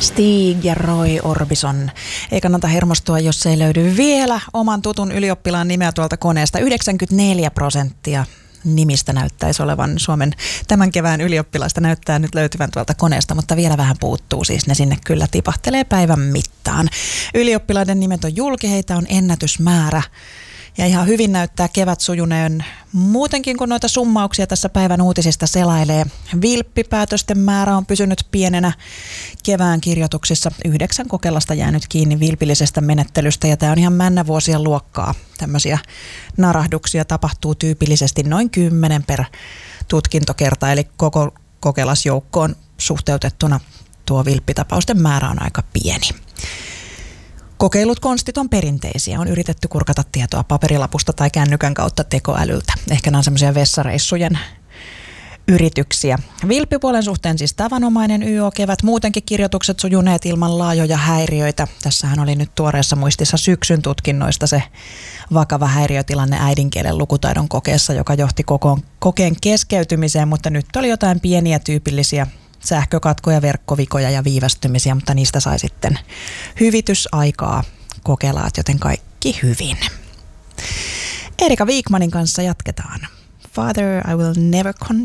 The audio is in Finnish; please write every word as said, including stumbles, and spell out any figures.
Stig ja Roy Orbison. Ei kannata hermostua, jos ei löydy vielä oman tutun ylioppilaan nimeä tuolta koneesta. yhdeksänkymmentäneljä prosenttia nimistä näyttäisi olevan Suomen tämän kevään ylioppilaista näyttää nyt löytyvän tuolta koneesta, mutta vielä vähän puuttuu, siis ne sinne kyllä tipahtelee päivän mittaan. Ylioppilaiden nimet on julki, heitä on ennätysmäärä. Ja ihan hyvin näyttää kevät sujuneen muutenkin, kun noita summauksia tässä päivän uutisista selailee. Vilppipäätösten määrä on pysynyt pienenä kevään kirjoituksissa. Yhdeksän kokelasta jäänyt kiinni vilpillisestä menettelystä ja tämä on ihan männävuosien luokkaa. Tämmöisiä narahduksia tapahtuu tyypillisesti noin kymmenen per tutkintokerta, eli koko kokelasjoukkoon suhteutettuna tuo vilppitapausten määrä on aika pieni. Kokeilut konstit on perinteisiä. On yritetty kurkata tietoa paperilapusta tai kännykän kautta tekoälyltä. Ehkä nämä on semmoisia vessareissujen yrityksiä. Vilppipuolen suhteen siis tavanomainen Y O-kevät. Muutenkin kirjoitukset sujuneet ilman laajoja häiriöitä. Tässähän oli nyt tuoreessa muistissa syksyn tutkinnoista se vakava häiriötilanne äidinkielen lukutaidon kokeessa, joka johti koko kokeen keskeytymiseen, mutta nyt oli jotain pieniä tyypillisiä sähkökatkoja, verkkovikoja ja viivästymisiä, mutta niistä sai sitten hyvitysaikaa kokelaat, joten kaikki hyvin. Erika Wikmanin kanssa jatketaan. Father, I will never confess.